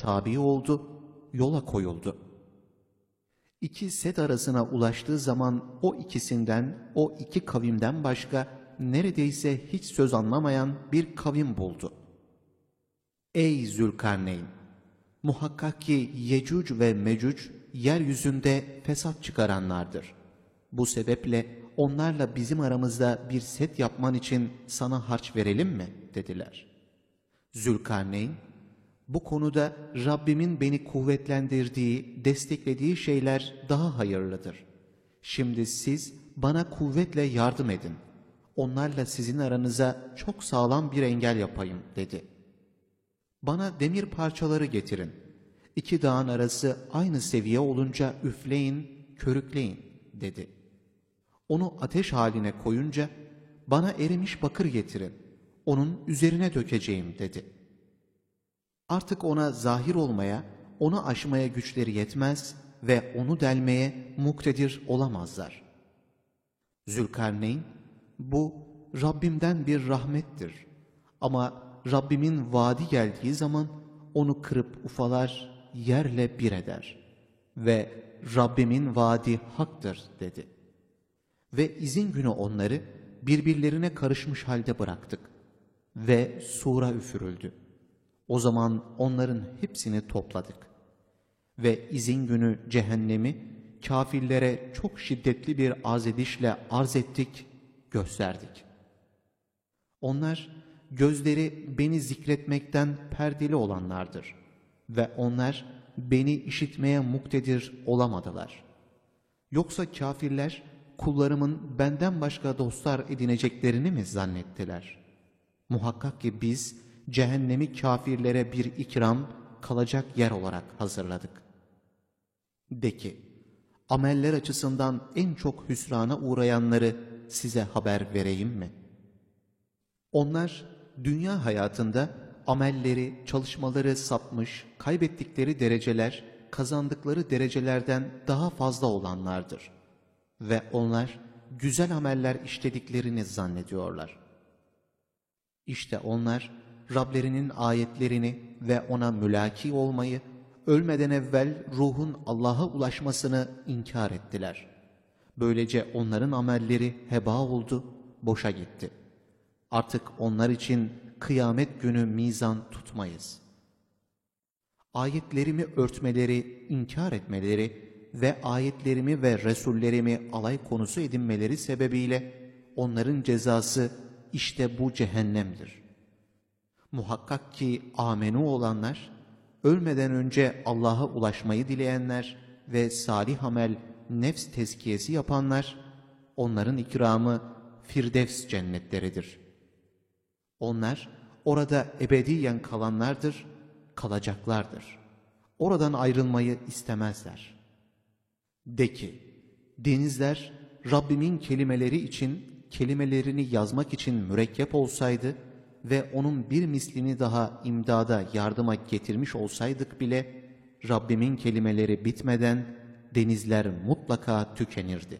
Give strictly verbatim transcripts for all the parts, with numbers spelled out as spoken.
tabi oldu, yola koyuldu. İki set arasına ulaştığı zaman o ikisinden, o iki kavimden başka neredeyse hiç söz anlamayan bir kavim buldu. Ey Zülkarneyn! Muhakkak ki Yecüc ve Mecüc yeryüzünde fesat çıkaranlardır. Bu sebeple onlarla bizim aramızda bir set yapman için sana harç verelim mi? Dediler. Zülkarneyn, bu konuda Rabbimin beni kuvvetlendirdiği, desteklediği şeyler daha hayırlıdır. Şimdi siz bana kuvvetle yardım edin. Onlarla sizin aranıza çok sağlam bir engel yapayım dedi. Bana demir parçaları getirin. İki dağın arası aynı seviye olunca üfleyin, körükleyin dedi. Onu ateş haline koyunca bana erimiş bakır getirin. Onun üzerine dökeceğim dedi. Artık ona zahir olmaya, onu aşmaya güçleri yetmez ve onu delmeye muktedir olamazlar. Zülkarneyn, bu Rabbimden bir rahmettir. Ama Rabbimin vaadi geldiği zaman onu kırıp ufalar, yerle bir eder. Ve Rabbimin vaadi haktır dedi. Ve izin günü onları birbirlerine karışmış halde bıraktık. Ve sura üfürüldü. O zaman onların hepsini topladık. Ve izin günü cehennemi kafirlere çok şiddetli bir arzedişle arz ettik, gösterdik. Onlar gözleri beni zikretmekten perdeli olanlardır. Ve onlar beni işitmeye muktedir olamadılar. Yoksa kafirler kullarımın benden başka dostlar edineceklerini mi zannettiler? Muhakkak ki biz cehennemi kafirlere bir ikram, kalacak yer olarak hazırladık. De ki, ameller açısından en çok hüsrana uğrayanları size haber vereyim mi? Onlar dünya hayatında amelleri, çalışmaları sapmış, kaybettikleri dereceler, kazandıkları derecelerden daha fazla olanlardır. Ve onlar güzel ameller işlediklerini zannediyorlar. İşte onlar Rablerinin ayetlerini ve ona mülaki olmayı, ölmeden evvel ruhun Allah'a ulaşmasını inkar ettiler. Böylece onların amelleri heba oldu, boşa gitti. Artık onlar için kıyamet günü mizan tutmayız. Ayetlerimi örtmeleri, inkar etmeleri ve ayetlerimi ve Resullerimi alay konusu edinmeleri sebebiyle onların cezası işte bu cehennemdir. Muhakkak ki amenu olanlar, ölmeden önce Allah'a ulaşmayı dileyenler ve salih amel, nefs tezkiyesi yapanlar, onların ikramı Firdevs cennetleridir. Onlar orada ebediyen kalanlardır, kalacaklardır. Oradan ayrılmayı istemezler. De ki, denizler Rabbimin kelimeleri için, kelimelerini yazmak için mürekkep olsaydı ve onun bir mislini daha imdada, yardıma getirmiş olsaydık bile, Rabbimin kelimeleri bitmeden denizler mutlaka tükenirdi.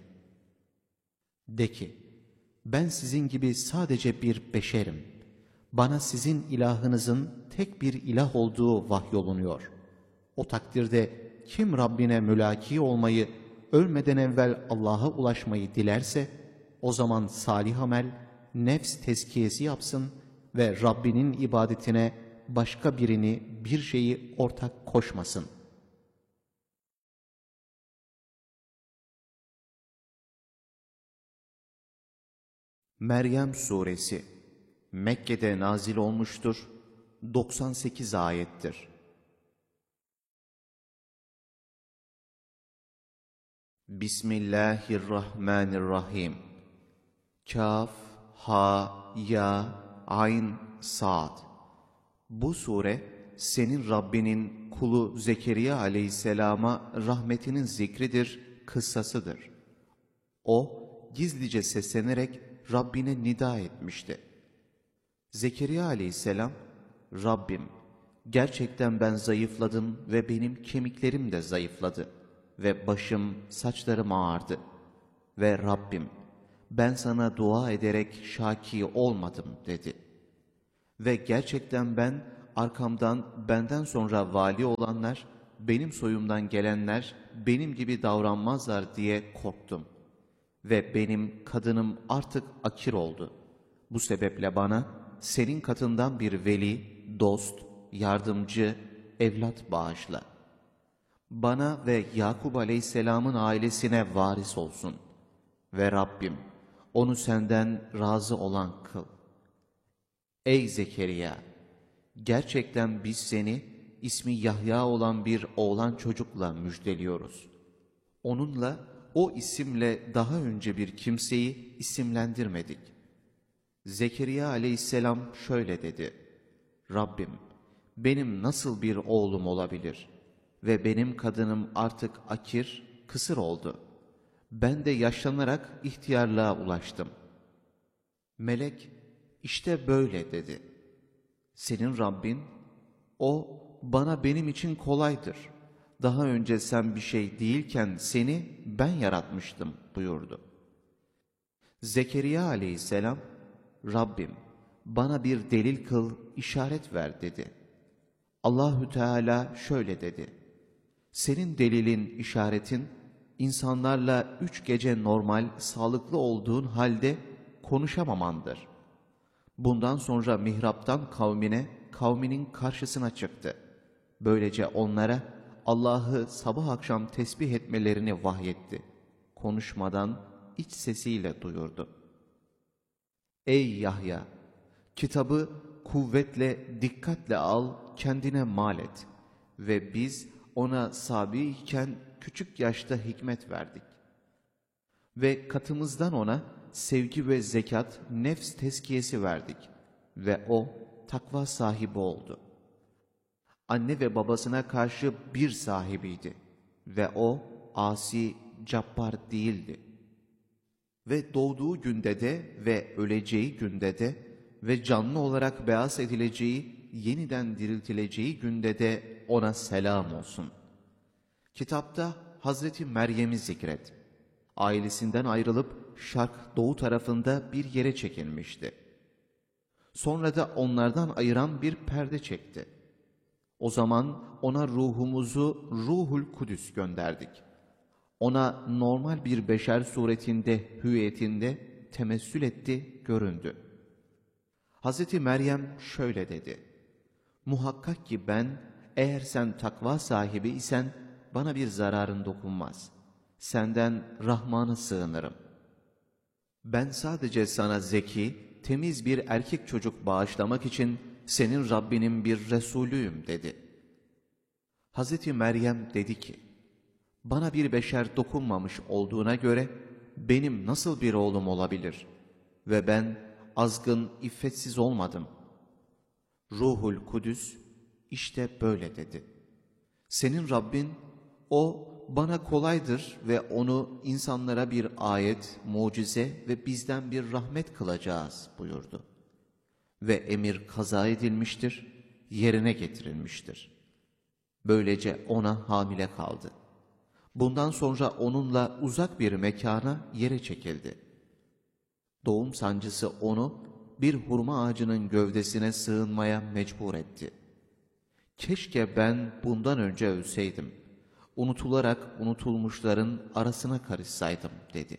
De ki, ben sizin gibi sadece bir beşerim. Bana sizin ilahınızın tek bir ilah olduğu vahyolunuyor. O takdirde kim Rabbine mülaki olmayı, ölmeden evvel Allah'a ulaşmayı dilerse, o zaman salih amel, nefs tezkiyesi yapsın ve Rabbinin ibadetine başka birini, bir şeyi ortak koşmasın. Meryem Suresi Mekke'de nazil olmuştur, doksan sekiz ayettir. Bismillahirrahmanirrahim. Kaf, ha, ya, ayn, sad. Bu sure, senin Rabbinin kulu Zekeriya aleyhisselama rahmetinin zikridir, kıssasıdır. O, gizlice seslenerek Rabbine nida etmişti. Zekeriya aleyhisselam, Rabbim, gerçekten ben zayıfladım ve benim kemiklerim de zayıfladı ve başım, saçlarım ağardı. Ve Rabbim, ben sana dua ederek şaki olmadım dedi. Ve gerçekten ben arkamdan benden sonra vali olanlar, benim soyumdan gelenler benim gibi davranmazlar diye korktum. Ve benim kadınım artık akir oldu. Bu sebeple bana senin katından bir veli, dost, yardımcı, evlat bağışla. Bana ve Yakup Aleyhisselam'ın ailesine varis olsun. Ve Rabbim onu senden razı olan kıl. Ey Zekeriya! Gerçekten biz seni ismi Yahya olan bir oğlan çocukla müjdeliyoruz. Onunla, o isimle daha önce bir kimseyi isimlendirmedik. Zekeriya aleyhisselam şöyle dedi: Rabbim, benim nasıl bir oğlum olabilir? Ve benim kadınım artık akir, kısır oldu. Ben de yaşlanarak ihtiyarlığa ulaştım. Melek, işte böyle dedi. Senin Rabbin, o bana benim için kolaydır. Daha önce sen bir şey değilken seni ben yaratmıştım buyurdu. Zekeriya aleyhisselam, Rabbim bana bir delil kıl, işaret ver dedi. Allahü Teala şöyle dedi: senin delilin, işaretin, insanlarla üç gece normal, sağlıklı olduğun halde konuşamamandır. Bundan sonra mihraptan kavmine, kavminin karşısına çıktı. Böylece onlara Allah'ı sabah akşam tesbih etmelerini vahyetti. Konuşmadan iç sesiyle duyurdu. Ey Yahya! Kitabı kuvvetle, dikkatle al, kendine mal et. Ve biz ona sabi iken küçük yaşta hikmet verdik. Ve katımızdan ona sevgi ve zekat, nefs tezkiyesi verdik. Ve o takva sahibi oldu. Anne ve babasına karşı bir sahibiydi. Ve o asi, cabbar değildi. Ve doğduğu günde de ve öleceği günde de ve canlı olarak beas edileceği, yeniden diriltileceği günde de ona selam olsun. Kitapta Hazreti Meryem'i zikret. Ailesinden ayrılıp şark doğu tarafında bir yere çekilmişti. Sonra da onlardan ayıran bir perde çekti. O zaman ona ruhumuzu Ruhul Kudüs gönderdik. Ona normal bir beşer suretinde, hüviyetinde temessül etti, göründü. Hazreti Meryem şöyle dedi: muhakkak ki ben, eğer sen takva sahibi isen bana bir zararın dokunmaz. Senden Rahman'a sığınırım. Ben sadece sana zeki, temiz bir erkek çocuk bağışlamak için senin Rabbinin bir Resulüyüm dedi. Hazreti Meryem dedi ki, bana bir beşer dokunmamış olduğuna göre benim nasıl bir oğlum olabilir? Ve ben azgın, iffetsiz olmadım. Ruhul Kudüs işte böyle dedi. Senin Rabbin, o bana kolaydır ve onu insanlara bir ayet, mucize ve bizden bir rahmet kılacağız buyurdu. Ve emir kaza edilmiştir, yerine getirilmiştir. Böylece ona hamile kaldı. Bundan sonra onunla uzak bir mekana yere çekildi. Doğum sancısı onu bir hurma ağacının gövdesine sığınmaya mecbur etti. Keşke ben bundan önce ölseydim, unutularak unutulmuşların arasına karışsaydım dedi.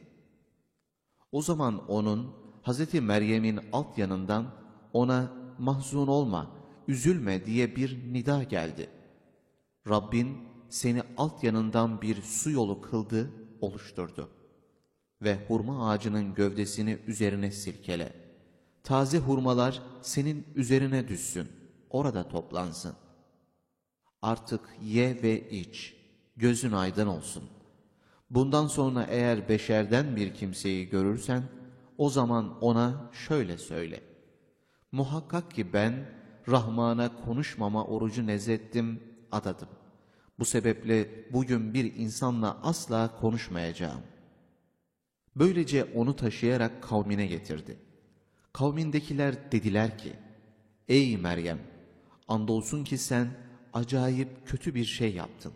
O zaman onun, Hazreti Meryem'in alt yanından ona mahzun olma, üzülme diye bir nida geldi. Rabbin seni alt yanından bir su yolu kıldı, oluşturdu. Ve hurma ağacının gövdesini üzerine silkele. Taze hurmalar senin üzerine düşsün, orada toplansın. Artık ye ve iç, gözün aydın olsun. Bundan sonra eğer beşerden bir kimseyi görürsen, o zaman ona şöyle söyle: muhakkak ki ben Rahman'a konuşmama orucu nezlettim, adadım. Bu sebeple bugün bir insanla asla konuşmayacağım. Böylece onu taşıyarak kavmine getirdi. Kavmindekiler dediler ki, ey Meryem, andolsun ki sen acayip kötü bir şey yaptın.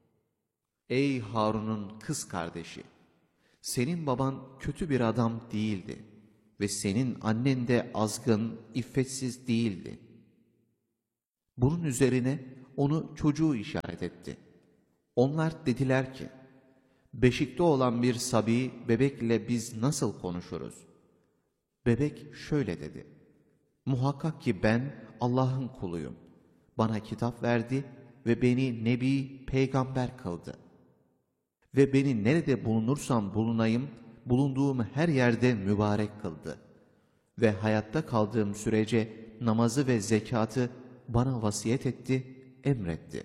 Ey Harun'un kız kardeşi, senin baban kötü bir adam değildi ve senin annen de azgın, iffetsiz değildi. Bunun üzerine onu çocuğu işaret etti. Onlar dediler ki, beşikte olan bir sabi bebekle biz nasıl konuşuruz? Bebek şöyle dedi, muhakkak ki ben Allah'ın kuluyum. Bana kitap verdi ve beni nebi, peygamber kıldı. Ve beni nerede bulunursam bulunayım, bulunduğum her yerde mübarek kıldı. Ve hayatta kaldığım sürece namazı ve zekatı bana vasiyet etti, emretti.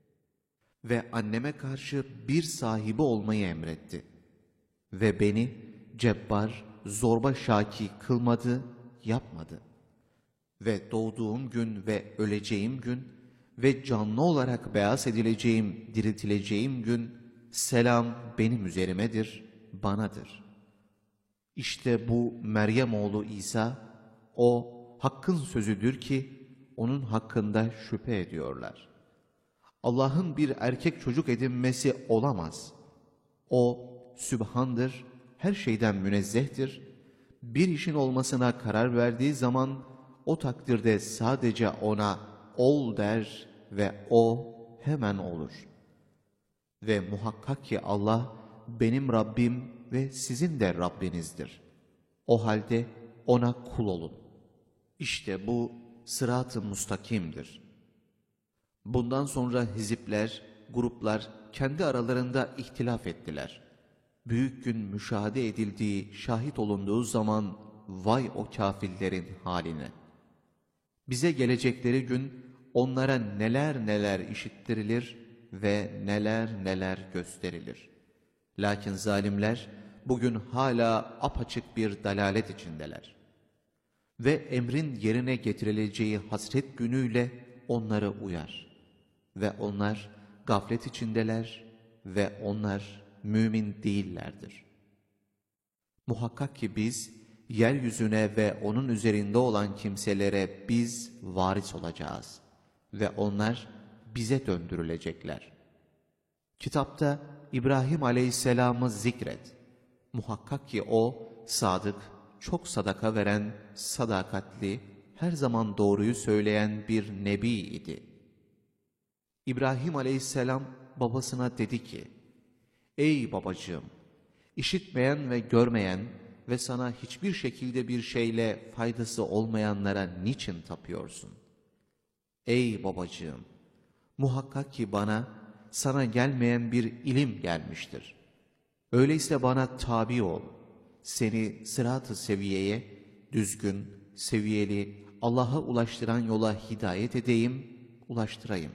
Ve anneme karşı bir sahibi olmayı emretti. Ve beni cebbar, zorba şaki kılmadı, yapmadı. Ve doğduğum gün ve öleceğim gün ve canlı olarak beyaz edileceğim, diriltileceğim gün, selam benim üzerimedir, banadır. İşte bu Meryem oğlu İsa, o Hakk'ın sözüdür ki, onun hakkında şüphe ediyorlar. Allah'ın bir erkek çocuk edinmesi olamaz. O Sübhan'dır, her şeyden münezzehtir. Bir işin olmasına karar verdiği zaman, o takdirde sadece ona ol der ve o hemen olur. Ve muhakkak ki Allah benim Rabbim ve sizin de Rabbinizdir. O halde ona kul olun. İşte bu sırat-ı mustakimdir. Bundan sonra hizipler, gruplar kendi aralarında ihtilaf ettiler. Büyük gün müşahede edildiği, şahit olunduğu zaman vay o kâfirlerin haline. Bize gelecekleri gün onlara neler neler işittirilir ve neler neler gösterilir. Lakin zalimler bugün hala apaçık bir dalalet içindeler. Ve emrin yerine getirileceği hasret günüyle onları uyar. Ve onlar gaflet içindeler ve onlar mümin değillerdir. Muhakkak ki biz yeryüzüne ve onun üzerinde olan kimselere biz varis olacağız ve onlar bize döndürülecekler. Kitapta İbrahim Aleyhisselam'ı zikret. Muhakkak ki o sadık, çok sadaka veren, sadakatli, her zaman doğruyu söyleyen bir nebi idi. İbrahim Aleyhisselam babasına dedi ki, ey babacığım, işitmeyen ve görmeyen ve sana hiçbir şekilde bir şeyle faydası olmayanlara niçin tapıyorsun? Ey babacığım, muhakkak ki bana, sana gelmeyen bir ilim gelmiştir. Öyleyse bana tabi ol, seni sırat-ı seviyeye, düzgün, seviyeli, Allah'a ulaştıran yola hidayet edeyim, ulaştırayım.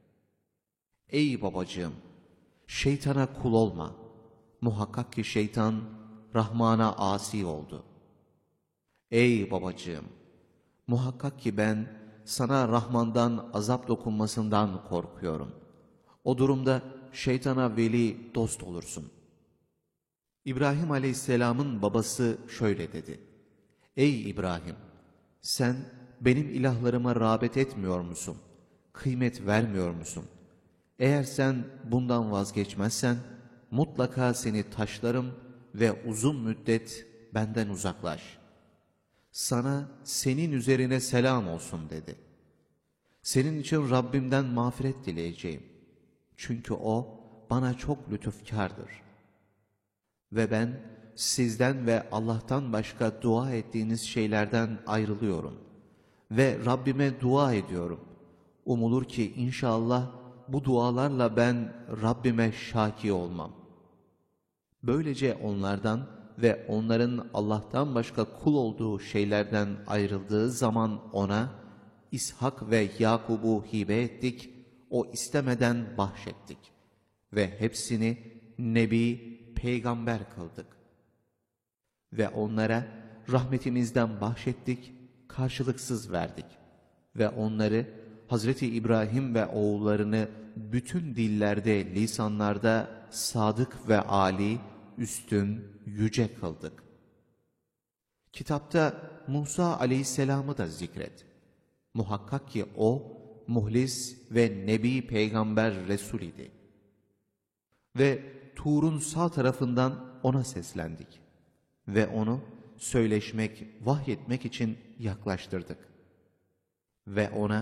Ey babacığım, şeytana kul olma. Muhakkak ki şeytan, Rahman'a asi oldu. Ey babacığım, muhakkak ki ben sana Rahman'dan azap dokunmasından korkuyorum. O durumda şeytana veli, dost olursun. İbrahim Aleyhisselam'ın babası şöyle dedi. Ey İbrahim, sen benim ilahlarıma rağbet etmiyor musun? Kıymet vermiyor musun? Eğer sen bundan vazgeçmezsen, mutlaka seni taşlarım ve uzun müddet benden uzaklaş. Sana senin üzerine selam olsun dedi. Senin için Rabbimden mağfiret dileyeceğim. Çünkü o bana çok lütufkardır. Ve ben sizden ve Allah'tan başka dua ettiğiniz şeylerden ayrılıyorum. Ve Rabbime dua ediyorum. Umulur ki inşallah bu dualarla ben Rabbime şaki olmam. Böylece onlardan ve onların Allah'tan başka kul olduğu şeylerden ayrıldığı zaman ona İshak ve Yakub'u hibe ettik, o istemeden bahşettik ve hepsini nebi, peygamber kıldık. Ve onlara rahmetimizden bahşettik, karşılıksız verdik ve onları Hazreti İbrahim ve oğullarını bütün dillerde, lisanlarda sadık ve âli, üstün, yüce kıldık. Kitapta Musa Aleyhisselam'ı da zikret. Muhakkak ki o, muhlis ve nebi peygamber Resul idi. Ve Tur'un sağ tarafından ona seslendik. Ve onu söyleşmek, vahyetmek için yaklaştırdık. Ve ona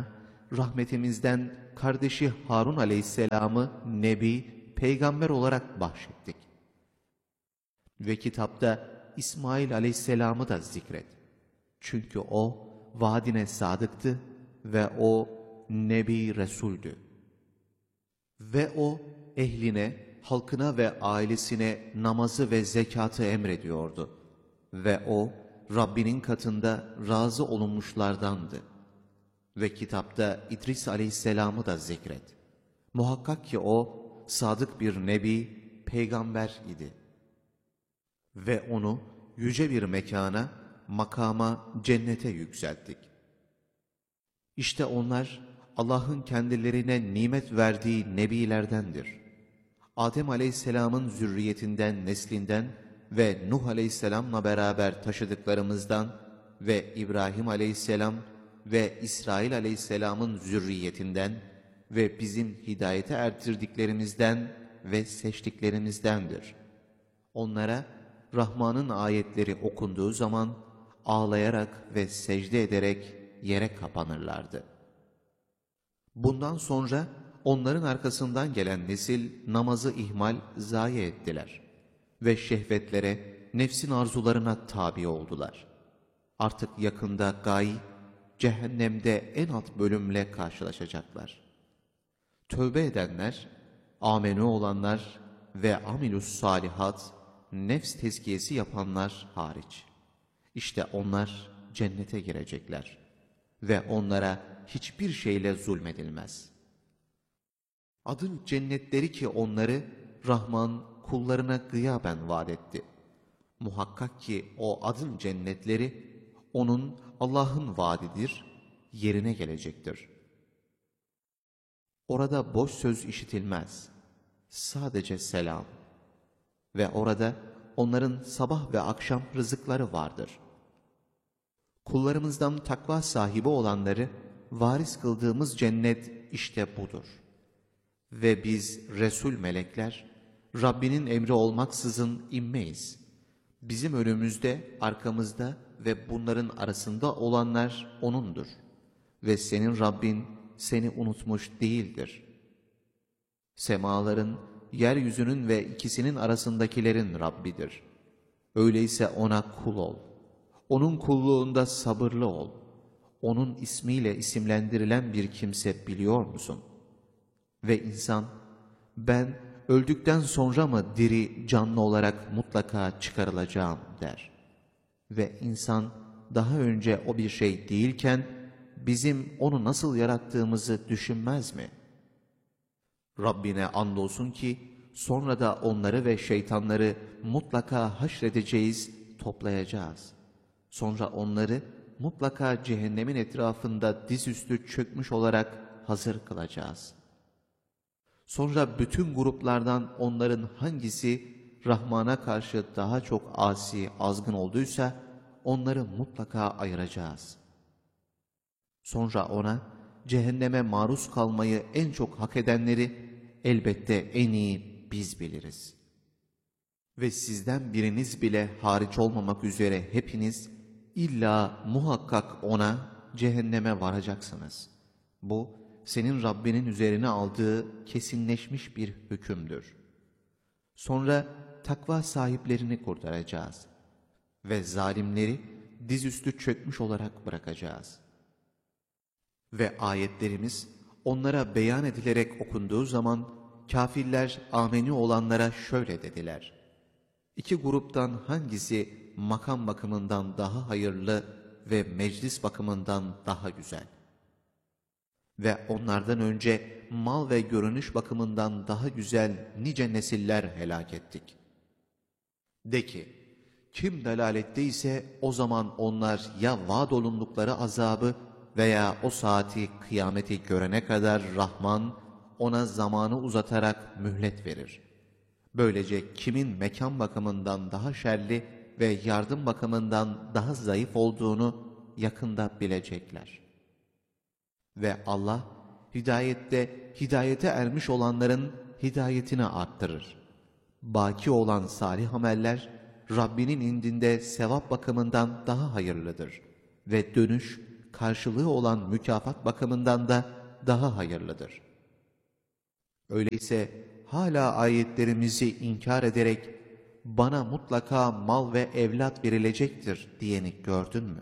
rahmetimizden kardeşi Harun aleyhisselamı nebi, peygamber olarak bahşettik. Ve kitapta İsmail aleyhisselamı da zikret. Çünkü o vaadine sadıktı ve o nebi resuldü. Ve o ehline, halkına ve ailesine namazı ve zekatı emrediyordu. Ve o Rabbinin katında razı olunmuşlardandı. Ve kitapta İdris aleyhisselamı da zikret. Muhakkak ki o sadık bir nebi, peygamber idi. Ve onu yüce bir mekana, makama, cennete yükselttik. İşte onlar Allah'ın kendilerine nimet verdiği nebilerdendir. Adem aleyhisselamın zürriyetinden, neslinden ve Nuh aleyhisselamla beraber taşıdıklarımızdan ve İbrahim aleyhisselam ve İsrail aleyhisselamın zürriyetinden ve bizim hidayete ertirdiklerimizden ve seçtiklerimizdendir. Onlara Rahman'ın ayetleri okunduğu zaman ağlayarak ve secde ederek yere kapanırlardı. Bundan sonra onların arkasından gelen nesil namazı ihmal, zayi ettiler ve şehvetlere, nefsin arzularına tabi oldular. Artık yakında gay, cehennemde en alt bölümle karşılaşacaklar. Tövbe edenler, amenü olanlar ve amilus salihat, nefs tezkiyesi yapanlar hariç. İşte onlar cennete girecekler ve onlara hiçbir şeyle zulmedilmez. Adın cennetleri ki onları Rahman kullarına gıyaben vaat etti. Muhakkak ki o adın cennetleri onun, Allah'ın vaadidir, yerine gelecektir. Orada boş söz işitilmez, sadece selam. Ve orada onların sabah ve akşam rızıkları vardır. Kullarımızdan takva sahibi olanları varis kıldığımız cennet işte budur. Ve biz Resul melekler, Rabbinin emri olmaksızın inmeyiz. Bizim önümüzde, arkamızda ve bunların arasında olanlar O'nundur. Ve senin Rabbin seni unutmuş değildir. Semaların, yeryüzünün ve ikisinin arasındakilerin Rabbidir. Öyleyse O'na kul ol. O'nun kulluğunda sabırlı ol. O'nun ismiyle isimlendirilen bir kimse biliyor musun? Ve insan, ben öldükten sonra mı diri, canlı olarak mutlaka çıkarılacağım der. Ve insan daha önce o bir şey değilken bizim onu nasıl yarattığımızı düşünmez mi? Rabbine andolsun ki sonra da onları ve şeytanları mutlaka haşredeceğiz, toplayacağız. Sonra onları mutlaka cehennemin etrafında dizüstü çökmüş olarak hazır kılacağız. Sonra bütün gruplardan onların hangisi Rahman'a karşı daha çok asi, azgın olduysa onları mutlaka ayıracağız. Sonra ona cehenneme maruz kalmayı en çok hak edenleri elbette en iyi biz biliriz. Ve sizden biriniz bile hariç olmamak üzere hepiniz illa muhakkak ona, cehenneme varacaksınız. Bu senin Rabbinin üzerine aldığı kesinleşmiş bir hükümdür. Sonra takva sahiplerini kurtaracağız ve zalimleri dizüstü çökmüş olarak bırakacağız. Ve ayetlerimiz onlara beyan edilerek okunduğu zaman kafirler ameni olanlara şöyle dediler: İki gruptan hangisi makam bakımından daha hayırlı ve meclis bakımından daha güzel? Ve onlardan önce mal ve görünüş bakımından daha güzel nice nesiller helak ettik. De ki, kim delaletteyse o zaman onlar ya vaad olundukları azabı veya o saati, kıyameti görene kadar Rahman ona zamanı uzatarak mühlet verir. Böylece kimin mekan bakımından daha şerli ve yardım bakımından daha zayıf olduğunu yakında bilecekler. Ve Allah hidayette hidayete ermiş olanların hidayetini arttırır. Baki olan salih ameller Rabbinin indinde sevap bakımından daha hayırlıdır ve dönüş karşılığı olan mükafat bakımından da daha hayırlıdır. Öyleyse hala ayetlerimizi inkar ederek bana mutlaka mal ve evlat verilecektir diyeni gördün mü?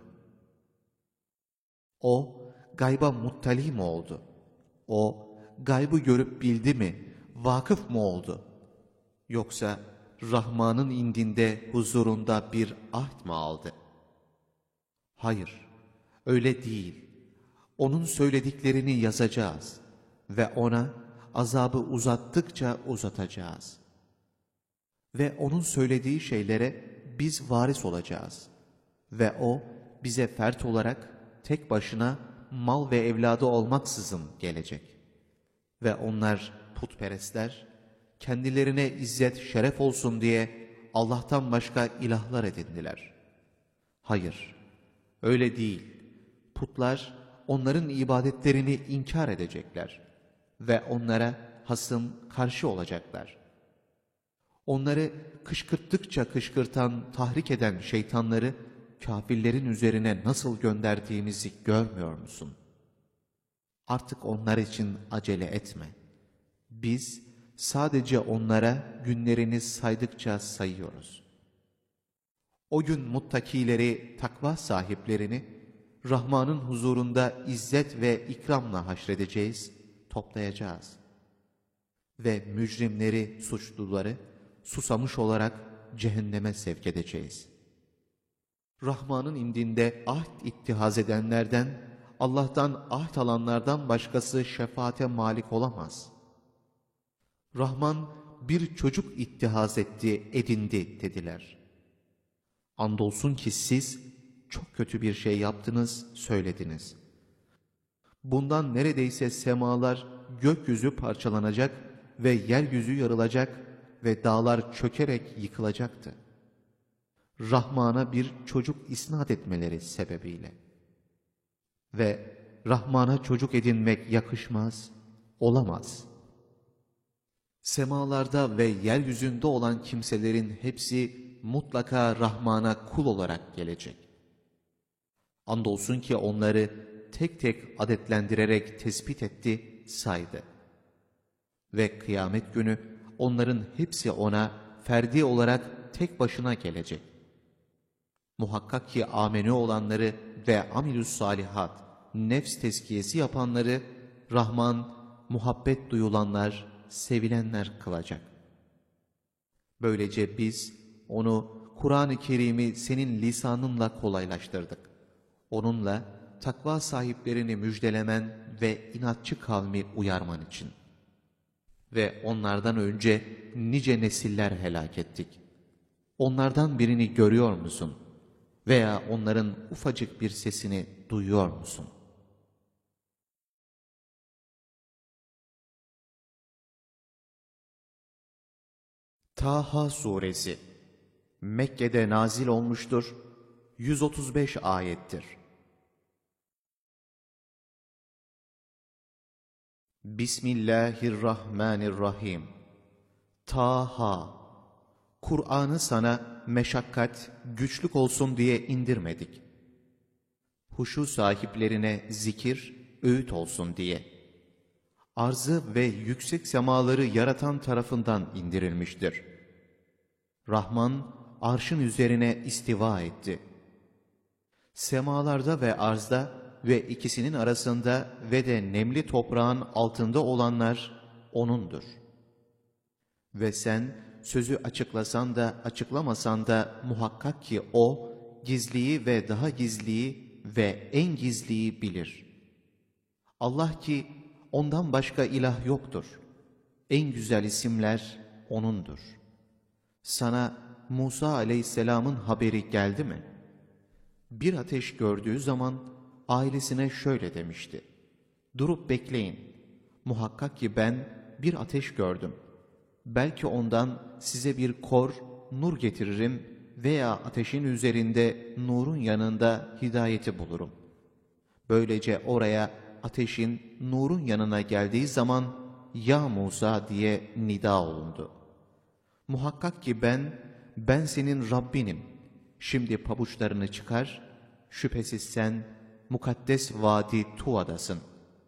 O gayba muttali mi oldu? O gaybı görüp bildi mi? Vakıf mı oldu? Yoksa Rahman'ın indinde huzurunda bir ahd mı aldı? Hayır, öyle değil. Onun söylediklerini yazacağız ve ona azabı uzattıkça uzatacağız. Ve onun söylediği şeylere biz varis olacağız. Ve o bize fert olarak tek başına mal ve evladı olmaksızın gelecek. Ve onlar putperestler, kendilerine izzet şeref olsun diye Allah'tan başka ilahlar edindiler. Hayır, öyle değil. Putlar onların ibadetlerini inkar edecekler ve onlara hasım karşı olacaklar. Onları kışkırttıkça kışkırtan, tahrik eden şeytanları kâfirlerin üzerine nasıl gönderdiğimizi görmüyor musun? Artık onlar için acele etme. Biz sadece onlara günlerini saydıkça sayıyoruz. O gün muttakileri, takva sahiplerini Rahman'ın huzurunda izzet ve ikramla haşredeceğiz, toplayacağız. Ve mücrimleri, suçluları susamış olarak cehenneme sevk edeceğiz. Rahman'ın indinde ahd ittihaz edenlerden, Allah'tan ahd alanlardan başkası şefaate malik olamaz. Rahman bir çocuk ittihaz etti, edindi dediler. Andolsun ki siz çok kötü bir şey yaptınız, söylediniz. Bundan neredeyse semalar, gökyüzü parçalanacak ve yeryüzü yarılacak ve dağlar çökerek yıkılacaktı. Rahman'a bir çocuk isnat etmeleri sebebiyle. Ve Rahman'a çocuk edinmek yakışmaz, olamaz. Semalarda ve yeryüzünde olan kimselerin hepsi mutlaka Rahman'a kul olarak gelecek. Andolsun ki onları tek tek adetlendirerek tespit etti, saydı. Ve kıyamet günü onların hepsi ona ferdi olarak tek başına gelecek. Muhakkak ki amenü olanları ve amilus salihat, nefs tezkiyesi yapanları Rahman muhabbet duyulanlar, sevilenler kılacak. Böylece biz onu, Kur'an-ı Kerim'i senin lisanınla kolaylaştırdık. Onunla takva sahiplerini müjdelemen ve inatçı kavmi uyarman için. Ve onlardan önce nice nesiller helak ettik. Onlardan birini görüyor musun? Veya onların ufacık bir sesini duyuyor musun? Taha Suresi Mekke'de nazil olmuştur, yüz otuz beş ayettir. Bismillahirrahmanirrahim. Taha, Kur'an'ı sana meşakkat, güçlük olsun diye indirmedik. Huşu sahiplerine zikir, öğüt olsun diye. Arzı ve yüksek semaları yaratan tarafından indirilmiştir. Rahman, arşın üzerine istiva etti. Semalarda ve arzda ve ikisinin arasında ve de nemli toprağın altında olanlar O'nundur. Ve sen sözü açıklasan da açıklamasan da muhakkak ki O, gizliyi ve daha gizliyi ve en gizliyi bilir. Allah ki ondan başka ilah yoktur. En güzel isimler O'nundur. Sana Musa aleyhisselamın haberi geldi mi? Bir ateş gördüğü zaman ailesine şöyle demişti. Durup bekleyin. Muhakkak ki ben bir ateş gördüm. Belki ondan size bir kor, nur getiririm veya ateşin üzerinde nurun yanında hidayeti bulurum. Böylece oraya ateşin nurun yanına geldiği zaman ya Musa diye nida olundu. Muhakkak ki ben, ben senin Rabbinim. Şimdi pabuçlarını çıkar, şüphesiz sen mukaddes vadi Tuva'dasın.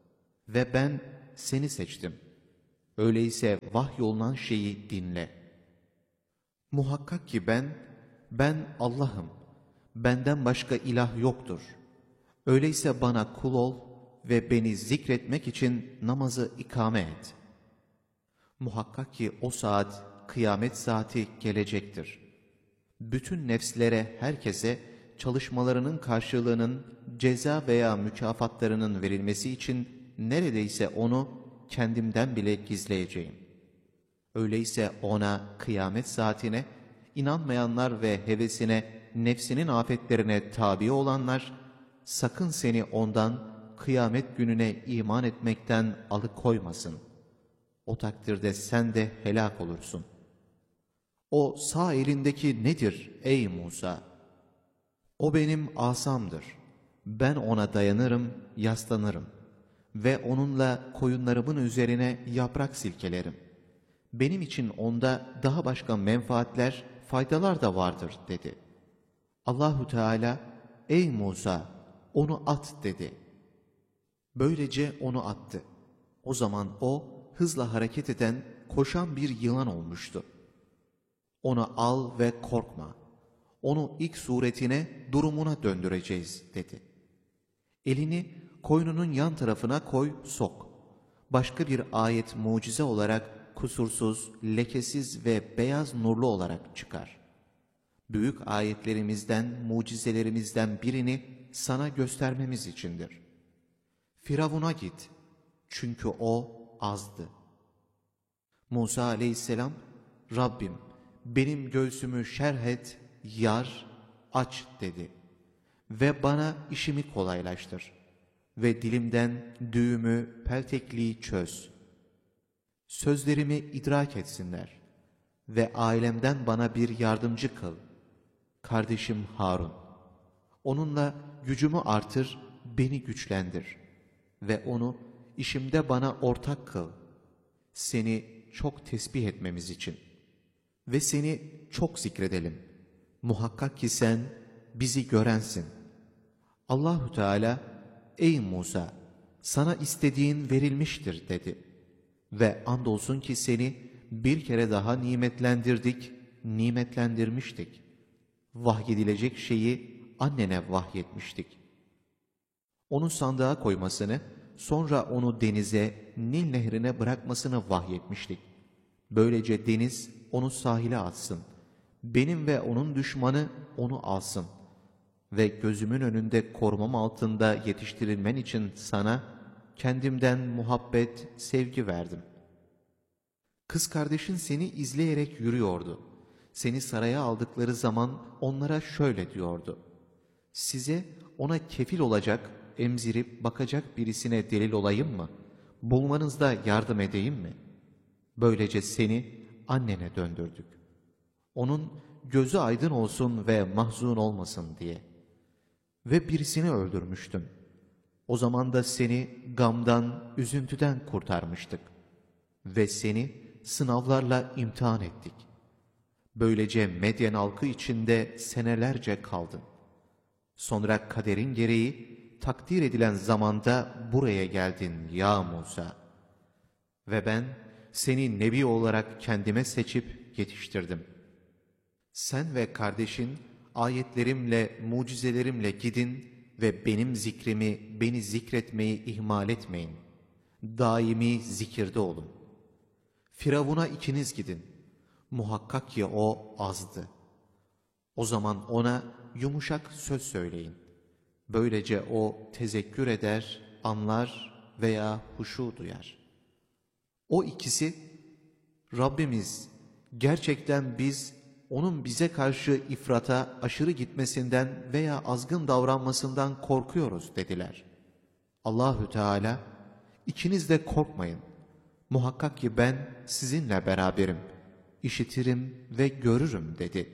ve ben seni seçtim. Öyleyse vahyolunan şeyi dinle. Muhakkak ki ben, ben Allah'ım. Benden başka ilah yoktur. Öyleyse bana kul ol ve beni zikretmek için namazı ikame et. Muhakkak ki o saat, kıyamet saati gelecektir. Bütün nefslere, herkese çalışmalarının karşılığının ceza veya mükafatlarının verilmesi için neredeyse onu kendimden bile gizleyeceğim. Öyleyse ona, kıyamet saatine, inanmayanlar ve hevesine, nefsinin afetlerine tabi olanlar, sakın seni ondan, kıyamet gününe iman etmekten alıkoymasın. O takdirde sen de helak olursun. O sağ elindeki nedir ey Musa? O benim asamdır. Ben ona dayanırım, yaslanırım ve onunla koyunlarımın üzerine yaprak silkelerim. Benim için onda daha başka menfaatler, faydalar da vardır dedi. Allahu Teala, ey Musa, onu at dedi. Böylece onu attı. O zaman o, hızla hareket eden, koşan bir yılan olmuştu. Onu al ve korkma. Onu ilk suretine, durumuna döndüreceğiz dedi. Elini koynunun yan tarafına koy, sok. Başka bir ayet mucize olarak kusursuz, lekesiz ve beyaz nurlu olarak çıkar. Büyük ayetlerimizden, mucizelerimizden birini sana göstermemiz içindir. Firavun'a git, çünkü o azdı. Musa aleyhisselam, Rabbim benim göğsümü şerh et, yar, aç dedi. Ve bana işimi kolaylaştır. Ve dilimden düğümü, peltekliği çöz. Sözlerimi idrak etsinler. Ve ailemden bana bir yardımcı kıl. Kardeşim Harun. Onunla gücümü artır, beni güçlendir. Ve onu işimde bana ortak kıl. Seni çok tesbih etmemiz için. Ve seni çok zikredelim. Muhakkak ki sen bizi görensin. Allahu Teala, ey Musa, sana istediğin verilmiştir dedi. Ve andolsun ki seni bir kere daha nimetlendirdik, nimetlendirmiştik. Vahyedilecek şeyi annene vahyetmiştik. Onu sandığa koymasını, sonra onu denize, Nil nehrine bırakmasını vahyetmiştik. Böylece deniz onu sahile atsın. Benim ve onun düşmanı onu alsın. Ve gözümün önünde korumam altında yetiştirilmen için sana kendimden muhabbet, sevgi verdim. Kız kardeşin seni izleyerek yürüyordu. Seni saraya aldıkları zaman onlara şöyle diyordu. Size ona kefil olacak, emzirip bakacak birisine delil olayım mı? Bulmanızda yardım edeyim mi? Böylece seni annene döndürdük. Onun gözü aydın olsun ve mahzun olmasın diye. Ve birisini öldürmüştün. O zaman da seni gamdan, üzüntüden kurtarmıştık. Ve seni sınavlarla imtihan ettik. Böylece Medyen halkı içinde senelerce kaldın. Sonra kaderin gereği takdir edilen zamanda buraya geldin ya Musa. Ve ben seni nebi olarak kendime seçip yetiştirdim. Sen ve kardeşin ayetlerimle, mucizelerimle gidin ve benim zikrimi, beni zikretmeyi ihmal etmeyin. Daimi zikirde olun. Firavun'a ikiniz gidin. Muhakkak ki o azdı. O zaman ona yumuşak söz söyleyin. Böylece o tezekkür eder, anlar veya huşu duyar. O ikisi, Rabbimiz gerçekten biz onun bize karşı ifrata, aşırı gitmesinden veya azgın davranmasından korkuyoruz dediler. Allahü Teala, ikiniz de korkmayın. Muhakkak ki ben sizinle beraberim, işitirim ve görürüm dedi.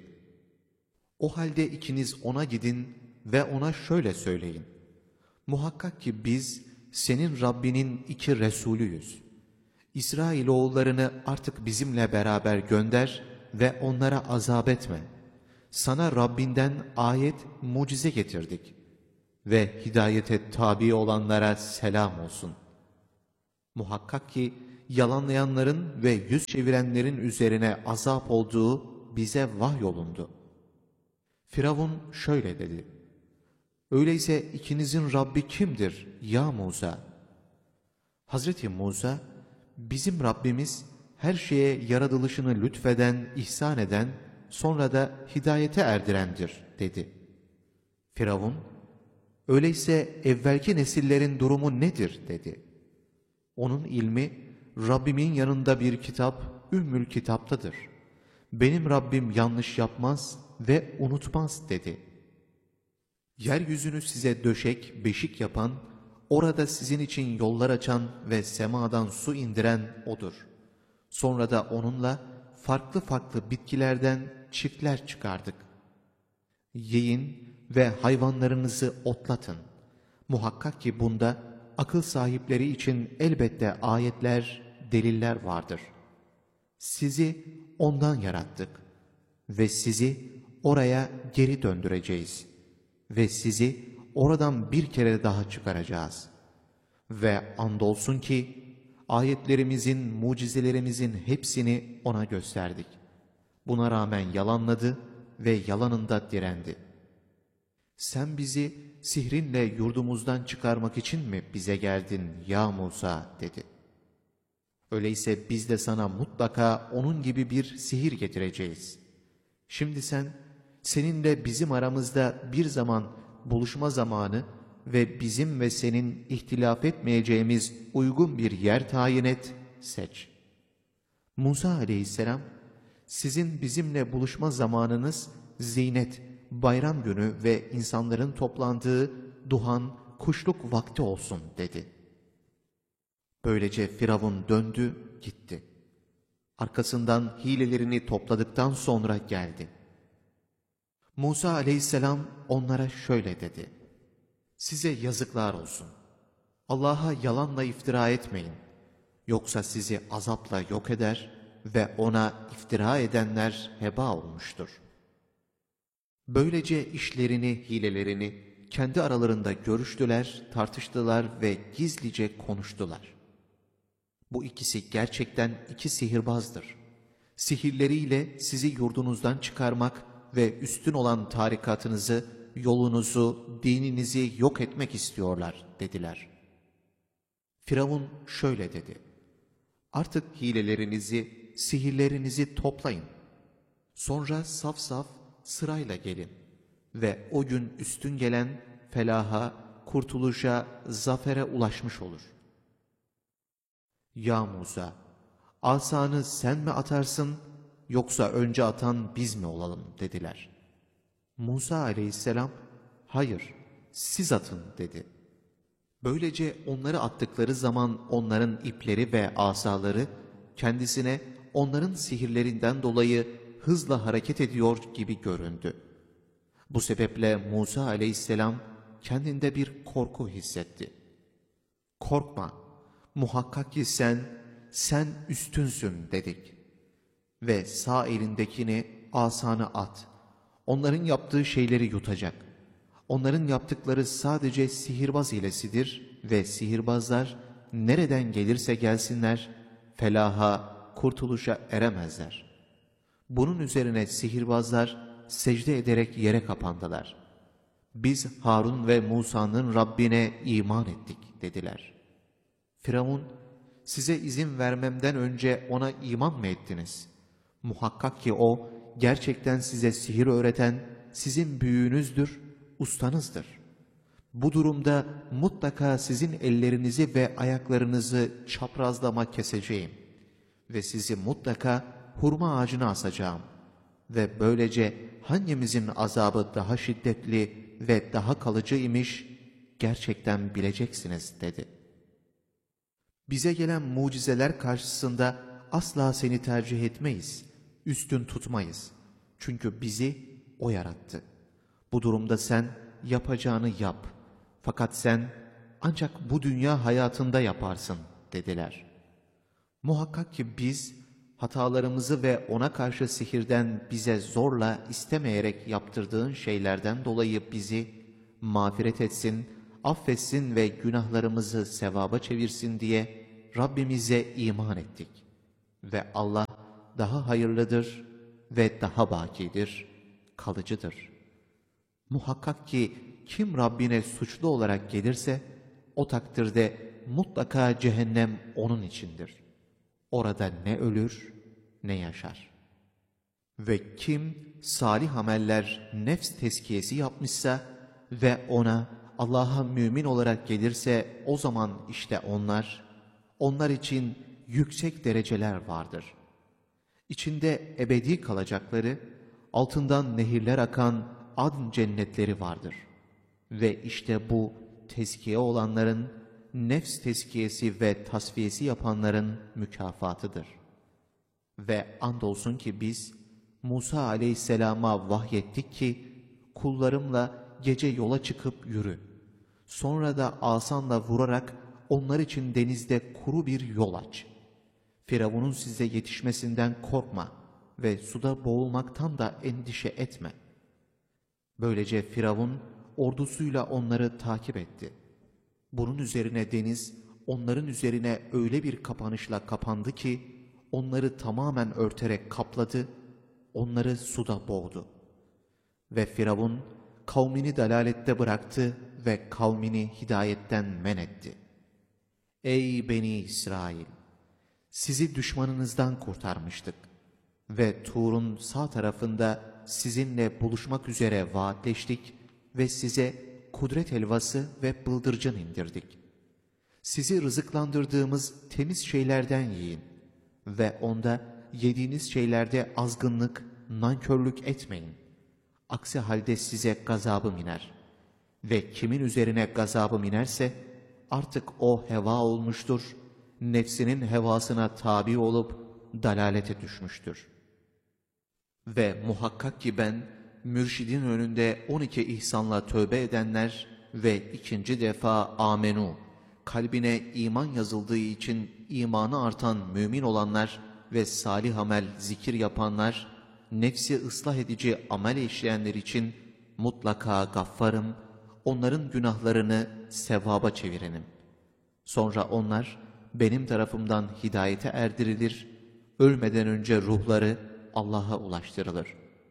O halde ikiniz ona gidin ve ona şöyle söyleyin. Muhakkak ki biz senin Rabbinin iki Resulüyüz. İsrailoğullarını artık bizimle beraber gönder ve onlara azap etme. Sana Rabbinden ayet, mucize getirdik. Ve hidayete tabi olanlara selam olsun. Muhakkak ki yalanlayanların ve yüz çevirenlerin üzerine azap olduğu bize vahyolundu. Firavun şöyle dedi: Öyleyse ikinizin Rabbi kimdir ya Musa? Hazreti Musa, bizim Rabbimiz her şeye yaratılışını lütfeden, ihsan eden, sonra da hidayete erdirendir dedi. Firavun, öyleyse evvelki nesillerin durumu nedir dedi. Onun ilmi Rabbimin yanında bir kitap, Ümmül Kitap'tadır. Benim Rabbim yanlış yapmaz ve unutmaz dedi. Yeryüzünü size döşek, beşik yapan, orada sizin için yollar açan ve semadan su indiren O'dur. Sonra da onunla farklı farklı bitkilerden çiftler çıkardık. Yiyin ve hayvanlarınızı otlatın. Muhakkak ki bunda akıl sahipleri için elbette ayetler, deliller vardır. Sizi ondan yarattık ve sizi oraya geri döndüreceğiz ve sizi oradan bir kere daha çıkaracağız. Ve andolsun ki ayetlerimizin, mucizelerimizin hepsini ona gösterdik. Buna rağmen yalanladı ve yalanında direndi. Sen bizi sihrinle yurdumuzdan çıkarmak için mi bize geldin ya Musa dedi. Öyleyse biz de sana mutlaka onun gibi bir sihir getireceğiz. Şimdi sen seninle bizim aramızda bir zaman buluşma zamanı ve bizim ve senin ihtilaf etmeyeceğimiz uygun bir yer tayin et, seç. Musa aleyhisselam, sizin bizimle buluşma zamanınız zinet, bayram günü ve insanların toplandığı duhan, kuşluk vakti olsun dedi. Böylece Firavun döndü, gitti. Arkasından hilelerini topladıktan sonra geldi. Musa aleyhisselam onlara şöyle dedi: Size yazıklar olsun. Allah'a yalanla iftira etmeyin. Yoksa sizi azapla yok eder ve ona iftira edenler heba olmuştur. Böylece işlerini, hilelerini kendi aralarında görüştüler, tartıştılar ve gizlice konuştular. Bu ikisi gerçekten iki sihirbazdır. Sihirleriyle sizi yurdunuzdan çıkarmak ve üstün olan tarikatınızı, yolunuzu, dininizi yok etmek istiyorlar dediler. Firavun şöyle dedi: Artık hilelerinizi, sihirlerinizi toplayın. Sonra saf saf sırayla gelin ve o gün üstün gelen felaha, kurtuluşa, zafere ulaşmış olur. Ya Musa, asanı sen mi atarsın yoksa önce atan biz mi olalım dediler. Musa aleyhisselam, hayır siz atın dedi. Böylece onları attıkları zaman onların ipleri ve asaları kendisine onların sihirlerinden dolayı hızla hareket ediyor gibi göründü. Bu sebeple Musa aleyhisselam kendinde bir korku hissetti. Korkma, muhakkak ki sen, sen üstünsün dedik. Ve sağ elindekini, asanı at. Onların yaptığı şeyleri yutacak. Onların yaptıkları sadece sihirbaz hilesidir ve sihirbazlar nereden gelirse gelsinler felaha, kurtuluşa eremezler. Bunun üzerine sihirbazlar secde ederek yere kapandılar. Biz Harun ve Musa'nın Rabbine iman ettik dediler. Firavun, size izin vermemden önce ona iman mı ettiniz? Muhakkak ki o gerçekten size sihir öğreten sizin büyüğünüzdür, ustanızdır. Bu durumda mutlaka sizin ellerinizi ve ayaklarınızı çaprazlama keseceğim ve sizi mutlaka hurma ağacına asacağım ve böylece hangimizin azabı daha şiddetli ve daha kalıcı imiş gerçekten bileceksiniz dedi. Bize gelen mucizeler karşısında asla seni tercih etmeyiz, üstün tutmayız. Çünkü bizi O yarattı. Bu durumda sen yapacağını yap. Fakat sen ancak bu dünya hayatında yaparsın dediler. Muhakkak ki biz hatalarımızı ve ona karşı sihirden bize zorla istemeyerek yaptırdığın şeylerden dolayı bizi mağfiret etsin, affetsin ve günahlarımızı sevaba çevirsin diye Rabbimize iman ettik. Ve Allah daha hayırlıdır ve daha bakidir, kalıcıdır. Muhakkak ki kim Rabbine suçlu olarak gelirse, o takdirde mutlaka cehennem onun içindir. Orada ne ölür ne yaşar. Ve kim salih ameller nefs tezkiyesi yapmışsa ve ona Allah'a mümin olarak gelirse, o zaman işte onlar, onlar için yüksek dereceler vardır. İçinde ebedi kalacakları, altından nehirler akan adn cennetleri vardır. Ve işte bu tezkiye olanların, nefs tezkiyesi ve tasfiyesi yapanların mükafatıdır. Ve andolsun ki biz Musa aleyhisselama vahyettik ki, kullarımla gece yola çıkıp yürü. Sonra da asanla vurarak onlar için denizde kuru bir yol aç. Firavun'un size yetişmesinden korkma ve suda boğulmaktan da endişe etme. Böylece Firavun ordusuyla onları takip etti. Bunun üzerine deniz onların üzerine öyle bir kapanışla kapandı ki, onları tamamen örterek kapladı, onları suda boğdu. Ve Firavun kavmini dalalette bıraktı ve kavmini hidayetten men etti. Ey Beni İsrail! Sizi düşmanınızdan kurtarmıştık ve Tur'un sağ tarafında sizinle buluşmak üzere vaatleştik ve size kudret helvası ve bıldırcın indirdik. Sizi rızıklandırdığımız temiz şeylerden yiyin ve onda yediğiniz şeylerde azgınlık, nankörlük etmeyin. Aksi halde size gazabım iner. Ve kimin üzerine gazabım inerse artık o heva olmuştur, nefsinin hevasına tabi olup dalalete düşmüştür. Ve muhakkak ki ben, mürşidin önünde on iki ihsanla tövbe edenler ve ikinci defa amenu, kalbine iman yazıldığı için imanı artan mümin olanlar ve salih amel zikir yapanlar, nefsi ıslah edici amel işleyenler için mutlaka gaffarım, onların günahlarını sevaba çevirenim. Sonra onlar benim tarafımdan hidayete erdirilir, ölmeden önce ruhları Allah'a ulaştırılır.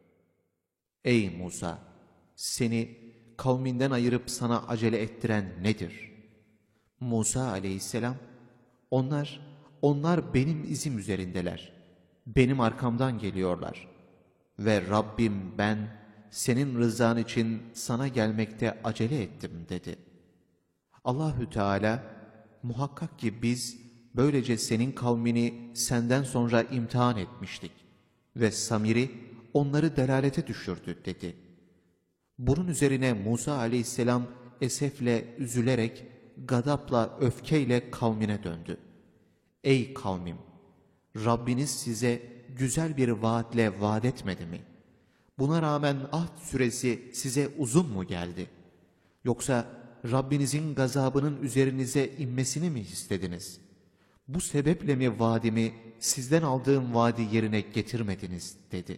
Ey Musa! Seni kavminden ayırıp sana acele ettiren nedir? Musa aleyhisselam, onlar, onlar benim izim üzerindeler. Benim arkamdan geliyorlar. Ve Rabbim ben, senin rızan için sana gelmekte acele ettim dedi. Allahü Teala, muhakkak ki biz böylece senin kavmini senden sonra imtihan etmiştik ve Samir'i onları delalete düşürdü dedi. Bunun üzerine Musa aleyhisselam esefle, üzülerek, gadapla, öfkeyle kavmine döndü. Ey kavmim! Rabbiniz size güzel bir vaatle vaat etmedi mi? Buna rağmen ahd süresi size uzun mu geldi? Yoksa Rabbinizin gazabının üzerinize inmesini mi istediniz? Bu sebeple mi vaadimi, sizden aldığım vaadi yerine getirmediniz dedi.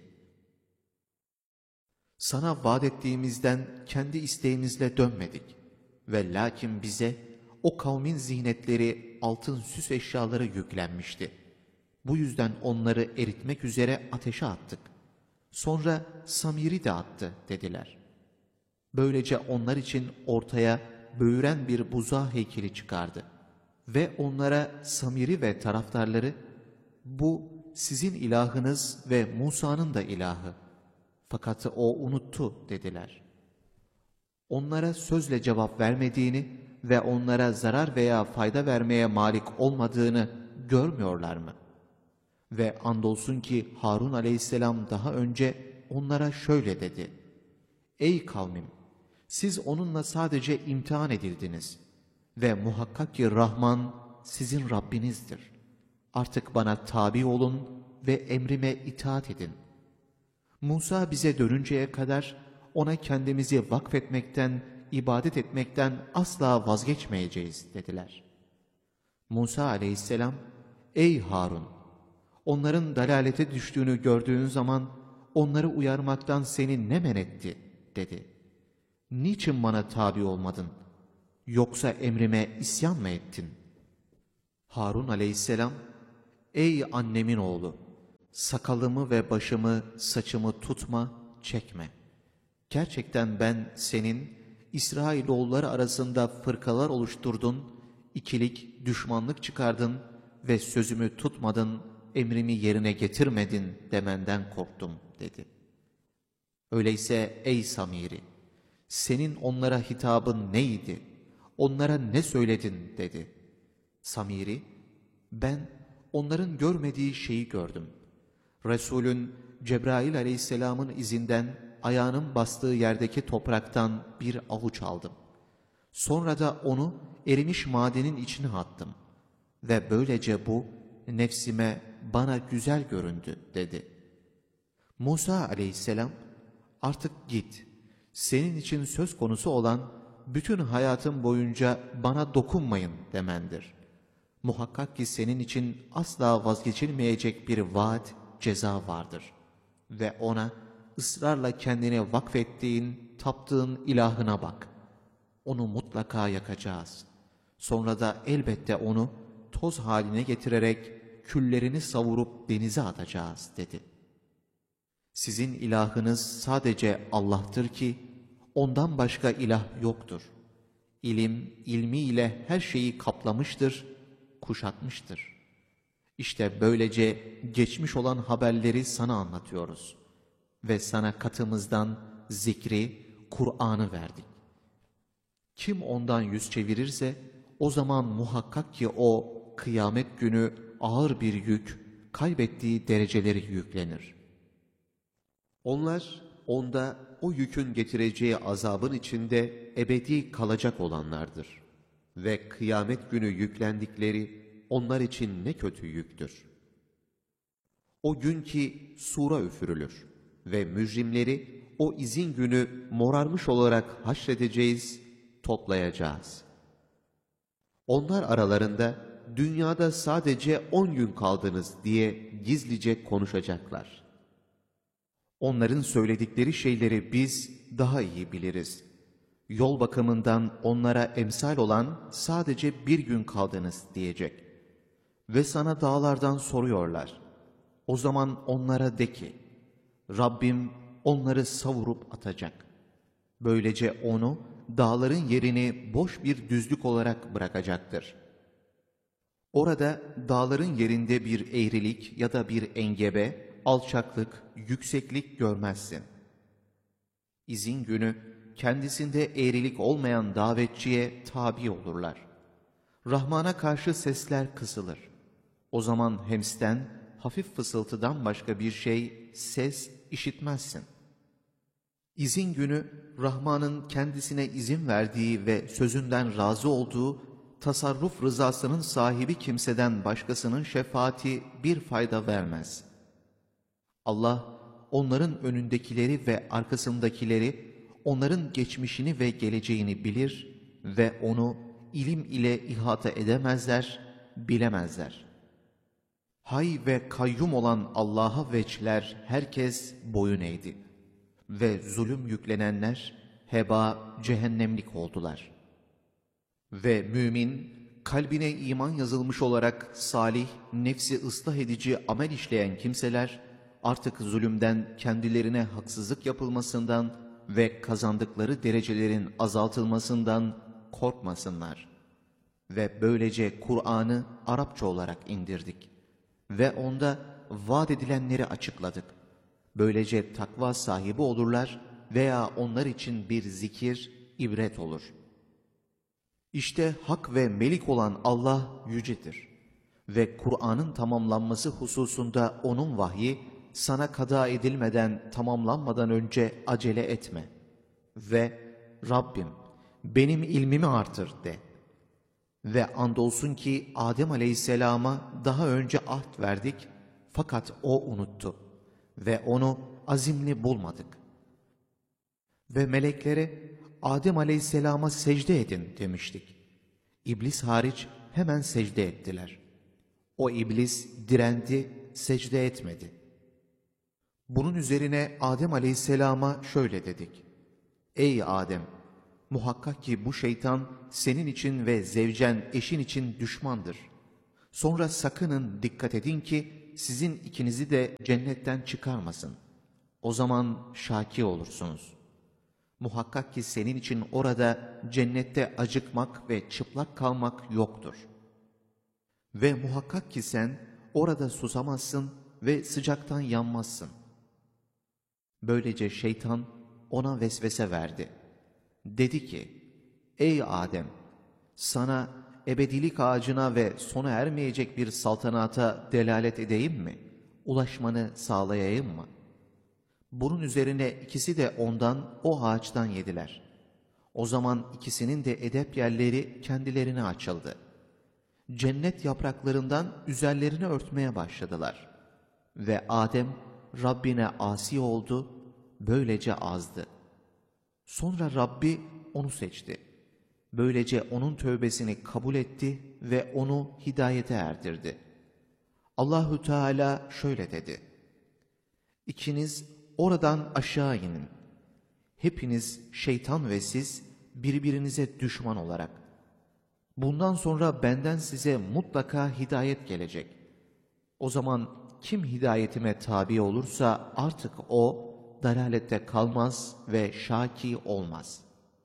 Sana vaat ettiğimizden kendi isteğimizle dönmedik. Ve lakin bize o kavmin ziynetleri, altın süs eşyaları yüklenmişti. Bu yüzden onları eritmek üzere ateşe attık. Sonra Samir'i de attı dediler. Böylece onlar için ortaya böğüren bir buzağı heykeli çıkardı. Ve onlara Samir'i ve taraftarları, bu sizin ilahınız ve Musa'nın da ilahı. Fakat o unuttu dediler. Onlara sözle cevap vermediğini ve onlara zarar veya fayda vermeye malik olmadığını görmüyorlar mı? Ve andolsun ki Harun aleyhisselam daha önce onlara şöyle dedi. Ey kavmim! Siz onunla sadece imtihan edildiniz. Ve muhakkak ki Rahman sizin Rabbinizdir. Artık bana tabi olun ve emrime itaat edin. Musa bize dönünceye kadar ona kendimizi vakfetmekten, ibadet etmekten asla vazgeçmeyeceğiz dediler. Musa aleyhisselam, ey Harun! Onların dalalete düştüğünü gördüğün zaman onları uyarmaktan seni ne men etti dedi. Niçin bana tabi olmadın? Yoksa emrime isyan mı ettin? Harun aleyhisselam, ''Ey annemin oğlu, sakalımı ve başımı, saçımı tutma, çekme. Gerçekten ben senin İsrailoğulları arasında fırkalar oluşturdun, ikilik, düşmanlık çıkardın ve sözümü tutmadın, emrimi yerine getirmedin demenden korktum.'' dedi. ''Öyleyse ey Samiri, senin onlara hitabın neydi? Onlara ne söyledin?'' dedi. Samiri, ''Ben onların görmediği şeyi gördüm. Resulün Cebrail aleyhisselamın izinden ayağının bastığı yerdeki topraktan bir avuç aldım. Sonra da onu erimiş madenin içine attım. Ve böylece bu nefsime bana güzel göründü.'' dedi. Musa aleyhisselam, ''Artık git. Senin için söz konusu olan bütün hayatın boyunca bana dokunmayın demendir. Muhakkak ki senin için asla vazgeçilmeyecek bir vaat, ceza vardır. Ve ona ısrarla kendine vakfettiğin, taptığın ilahına bak. Onu mutlaka yakacağız. Sonra da elbette onu toz haline getirerek küllerini savurup denize atacağız.'' dedi. ''Sizin ilahınız sadece Allah'tır ki ondan başka ilah yoktur. İlim, ilmiyle her şeyi kaplamıştır, kuşatmıştır. İşte böylece geçmiş olan haberleri sana anlatıyoruz. Ve sana katımızdan zikri, Kur'an'ı verdik. Kim ondan yüz çevirirse o zaman muhakkak ki o kıyamet günü ağır bir yük, kaybettiği dereceleri yüklenir. Onlar onda o yükün getireceği azabın içinde ebedi kalacak olanlardır. Ve kıyamet günü yüklendikleri onlar için ne kötü yüktür. O gün ki sura üfürülür ve mücrimleri o izin günü morarmış olarak haşredeceğiz, toplayacağız. Onlar aralarında dünyada sadece on gün kaldınız diye gizlice konuşacaklar. Onların söyledikleri şeyleri biz daha iyi biliriz. Yol bakımından onlara emsal olan sadece bir gün kaldınız diyecek. Ve sana dağlardan soruyorlar. O zaman onlara de ki, Rabbim onları savurup atacak. Böylece onu dağların yerini boş bir düzlük olarak bırakacaktır. Orada dağların yerinde bir eğrilik ya da bir engebe, alçaklık, yükseklik görmezsin. İzin günü kendisinde eğrilik olmayan davetçiye tabi olurlar. Rahman'a karşı sesler kısılır. O zaman hemsten, hafif fısıltıdan başka bir şey, ses işitmezsin. İzin günü Rahman'ın kendisine izin verdiği ve sözünden razı olduğu, tasarruf rızasının sahibi kimseden başkasının şefaati bir fayda vermez. Allah onların önündekileri ve arkasındakileri, onların geçmişini ve geleceğini bilir ve onu ilim ile ihata edemezler, bilemezler. Hay ve kayyum olan Allah'a veçler herkes boyun eğdi ve zulüm yüklenenler heba, cehennemlik oldular. Ve mümin, kalbine iman yazılmış olarak salih, nefsi ıslah edici amel işleyen kimseler, artık zulümden, kendilerine haksızlık yapılmasından ve kazandıkları derecelerin azaltılmasından korkmasınlar. Ve böylece Kur'an'ı Arapça olarak indirdik. Ve onda vaat edilenleri açıkladık. Böylece takva sahibi olurlar veya onlar için bir zikir, ibret olur. İşte hak ve melik olan Allah yücedir. Ve Kur'an'ın tamamlanması hususunda onun vahyi, sana kada edilmeden, tamamlanmadan önce acele etme. Ve Rabbim, benim ilmimi artır de. Ve andolsun ki Adem aleyhisselama daha önce ahd verdik, fakat o unuttu. Ve onu azimli bulmadık. Ve meleklere Adem aleyhisselama secde edin demiştik. İblis hariç hemen secde ettiler. O iblis direndi, secde etmedi. Bunun üzerine Adem aleyhisselama şöyle dedik. Ey Adem! Muhakkak ki bu şeytan senin için ve zevcen eşin için düşmandır. Sonra sakının dikkat edin ki sizin ikinizi de cennetten çıkarmasın. O zaman şaki olursunuz. Muhakkak ki senin için orada cennette acıkmak ve çıplak kalmak yoktur. Ve muhakkak ki sen orada susamazsın ve sıcaktan yanmazsın. Böylece şeytan ona vesvese verdi. Dedi ki, ey Adem, sana ebedilik ağacına ve sona ermeyecek bir saltanata delalet edeyim mi? Ulaşmanı sağlayayım mı? Bunun üzerine ikisi de ondan, o ağaçtan yediler. O zaman ikisinin de edep yerleri kendilerine açıldı. Cennet yapraklarından üzerlerini örtmeye başladılar. Ve Adem Rabbine asi oldu, böylece azdı. Sonra Rabbi onu seçti. Böylece onun tövbesini kabul etti ve onu hidayete erdirdi. Allahü Teala şöyle dedi: İkiniz oradan aşağı inin. Hepiniz şeytan ve siz birbirinize düşman olarak. Bundan sonra benden size mutlaka hidayet gelecek. O zaman kim hidayetime tabi olursa artık o dalalette kalmaz ve şaki olmaz.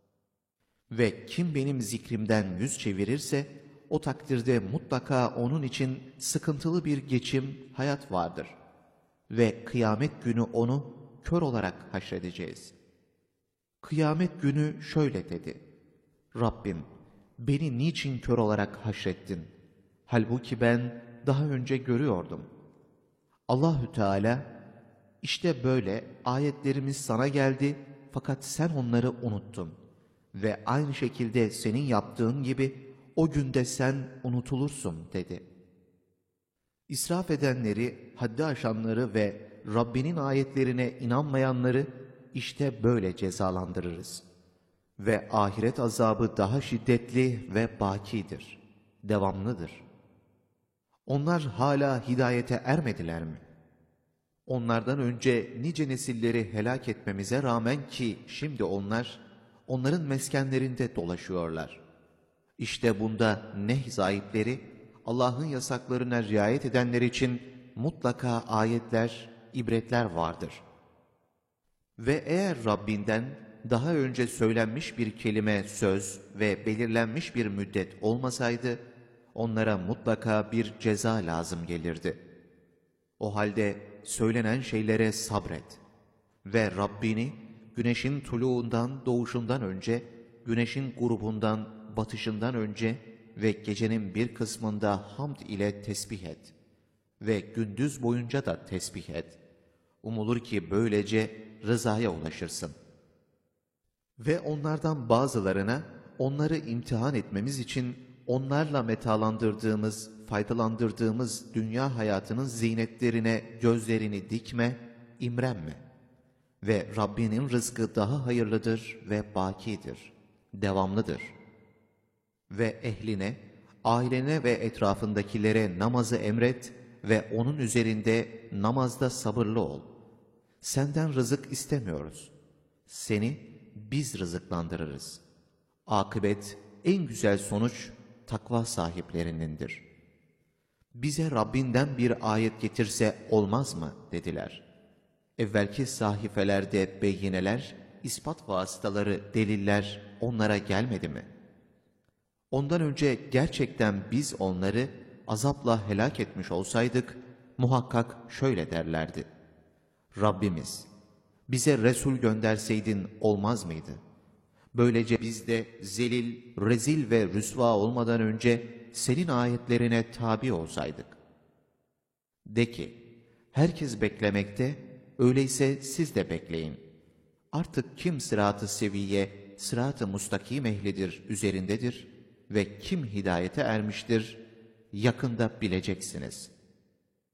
Ve kim benim zikrimden yüz çevirirse o takdirde mutlaka onun için sıkıntılı bir geçim, hayat vardır. Ve kıyamet günü onu kör olarak haşredeceğiz. Kıyamet günü şöyle dedi: Rabbim, beni niçin kör olarak haşrettin? Halbuki ben daha önce görüyordum. Allahü Teala, işte böyle ayetlerimiz sana geldi fakat sen onları unuttun. Ve aynı şekilde senin yaptığın gibi o günde sen unutulursun dedi. İsraf edenleri, haddi aşanları ve Rabbinin ayetlerine inanmayanları işte böyle cezalandırırız. Ve ahiret azabı daha şiddetli ve bakidir, devamlıdır. Onlar hala hidayete ermediler mi? Onlardan önce nice nesilleri helak etmemize rağmen ki şimdi onlar, onların meskenlerinde dolaşıyorlar. İşte bunda neh sahipleri, Allah'ın yasaklarına riayet edenler için mutlaka ayetler, ibretler vardır. Ve eğer Rabbinden daha önce söylenmiş bir kelime, söz ve belirlenmiş bir müddet olmasaydı, onlara mutlaka bir ceza lazım gelirdi. O halde söylenen şeylere sabret ve Rabbini güneşin tuluğundan, doğuşundan önce, güneşin grubundan, batışından önce ve gecenin bir kısmında hamd ile tesbih et ve gündüz boyunca da tesbih et. Umulur ki böylece rızaya ulaşırsın. Ve onlardan bazılarına onları imtihan etmemiz için onlarla metalandırdığımız, faydalandırdığımız dünya hayatının zinetlerine gözlerini dikme, imrenme. Ve Rabbinin rızkı daha hayırlıdır ve bakidir, devamlıdır. Ve ehline, ailene ve etrafındakilere namazı emret ve onun üzerinde namazda sabırlı ol. Senden rızık istemiyoruz. Seni biz rızıklandırırız. Akıbet, en güzel sonuç takva sahiplerinindir. Bize Rabbinden bir ayet getirse olmaz mı dediler. Evvelki sahifelerde beyineler, ispat vasıtaları, deliller onlara gelmedi mi? Ondan önce gerçekten biz onları azapla helak etmiş olsaydık, muhakkak şöyle derlerdi: Rabbimiz, bize Resul gönderseydin olmaz mıydı? Böylece biz de zelil, rezil ve rüsva olmadan önce senin ayetlerine tabi olsaydık. De ki, herkes beklemekte, öyleyse siz de bekleyin. Artık kim sırat-ı seviye, sırat-ı mustakim ehlidir, üzerindedir ve kim hidayete ermiştir, yakında bileceksiniz.''